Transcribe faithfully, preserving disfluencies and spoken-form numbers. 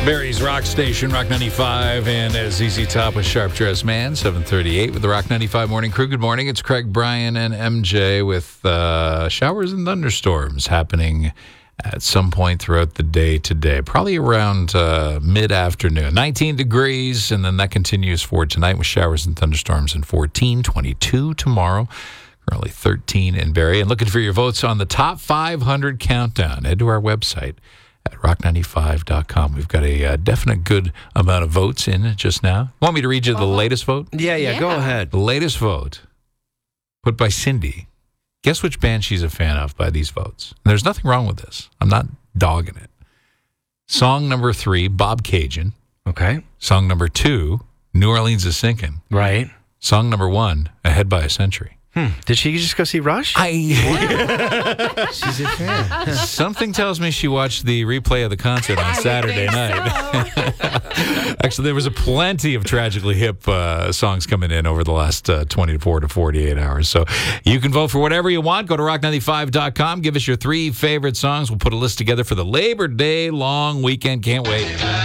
Barry's Rock Station, Rock ninety-five, and as Z Z Top with Sharp Dressed Man, seven thirty-eight with the Rock ninety-five Morning Crew. Good morning. It's Craig, Brian, and M J with uh, showers and thunderstorms happening at some point throughout the day today, probably around uh, mid-afternoon. nineteen degrees, and then that continues for tonight with showers and thunderstorms and fourteen, twenty-two tomorrow. Currently thirteen in Barrie. And looking for your votes on the Top five hundred Countdown. Head to our website at rock ninety-five dot com. We've got a uh, definite good amount of votes in just now. Want me to read you the latest vote? Yeah, yeah, Yeah. go ahead. The latest vote put by Cindy. Guess which band she's a fan of by these votes. And there's nothing wrong with this. I'm not dogging it. Song number three, Bob Cajun. Okay. Song number two, New Orleans is Sinking. Right. Song number one, Ahead by a Century. Hmm. Did she just go see Rush? I She's a fan. Something tells me she watched the replay of the concert on Saturday night. Actually, there was a plenty of tragically hip uh, songs coming in over the last uh, twenty-four to forty-eight hours. So you can vote for whatever you want. Go to rock ninety-five dot com. Give us your three favorite songs. We'll put a list together for the Labor Day long weekend. Can't wait.